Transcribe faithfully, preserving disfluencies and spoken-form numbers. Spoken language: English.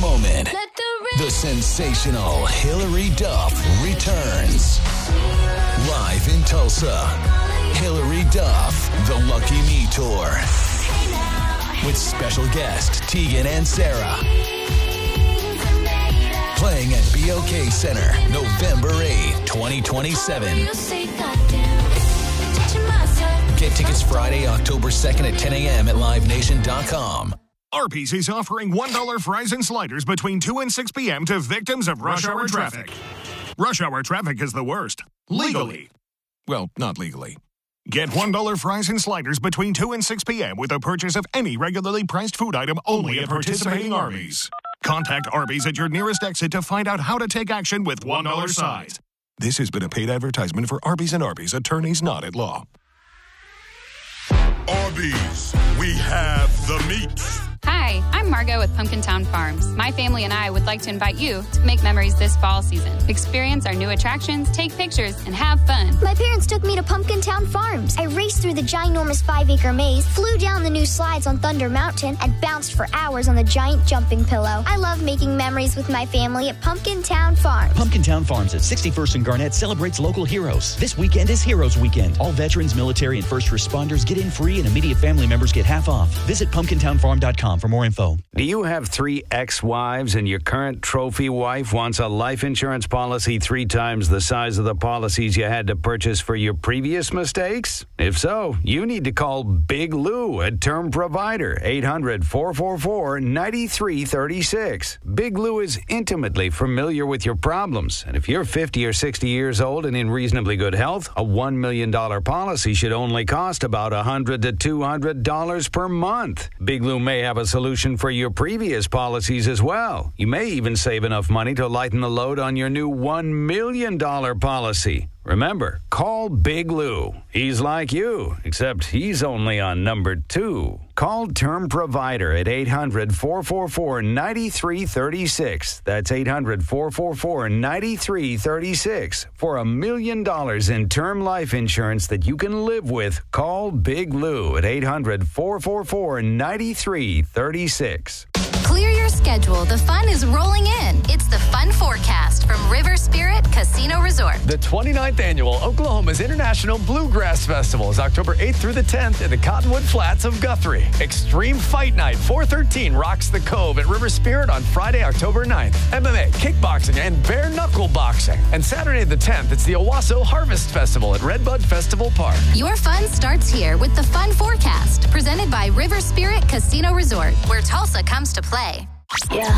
moment. Let the The sensational Hilary Duff returns. Live in Tulsa, Hilary Duff, The Lucky Me Tour. With special guest Tegan and Sarah. Playing at B O K Center, November eighth, twenty twenty-seven. Get tickets Friday, October second at ten a.m. at live nation dot com. Arby's is offering one dollar fries and sliders between two and six p.m. to victims of rush hour traffic. Rush hour traffic is the worst. Legally. Well, not legally. Get one dollar fries and sliders between two and six p.m. with a purchase of any regularly priced food item only at participating Arby's. Contact Arby's at your nearest exit to find out how to take action with one dollar sides. This has been a paid advertisement for Arby's and Arby's, attorneys not at law. Arby's, we have the meat. Hi, I'm Margot with Pumpkin Town Farms. My family and I would like to invite you to make memories this fall season. Experience our new attractions, take pictures, and have fun. My parents took me to Pumpkin Town Farms. I raced through the ginormous five-acre maze, flew down the new slides on Thunder Mountain, and bounced for hours on the giant jumping pillow. I love making memories with my family at Pumpkin Town Farms. Pumpkin Town Farms at sixty-first and Garnett celebrates local heroes. This weekend is Heroes Weekend. All veterans, military, and first responders get in free, and immediate family members get half off. Visit pumpkin town farm dot com for more info. Do you have three ex-wives and your current trophy wife wants a life insurance policy three times the size of the policies you had to purchase for your previous mistakes? If so, you need to call Big Lou at Term Provider, eight hundred, four four four, nine three three six. Big Lou is intimately familiar with your problems, and if you're fifty or sixty years old and in reasonably good health, a one million dollars policy should only cost about one hundred to two hundred dollars per month. Big Lou may have a solution for your previous policies as well. You may even save enough money to lighten the load on your new one million dollars policy. Remember, call Big Lou. He's like you, except he's only on number two. Call Term Provider at eight hundred, four four four, nine three three six. That's eight hundred, four four four, nine three three six. For a million dollars in term life insurance that you can live with, call Big Lou at eight hundred, four four four, nine three three six. Clear your schedule. The fun is rolling in. It's the Fun Forecast from River Spirit Casino Resort. The twenty-ninth Annual Oklahoma's International Bluegrass Festival is October eighth through the tenth in the Cottonwood Flats of Guthrie. Extreme Fight Night four thirteen rocks the Cove at River Spirit on Friday, October ninth. M M A, kickboxing, and bare knuckle boxing. And Saturday the tenth, it's the Owasso Harvest Festival at Redbud Festival Park. Your fun starts here with the Fun Forecast, presented by River Spirit Casino Resort, where Tulsa comes to play. Yeah.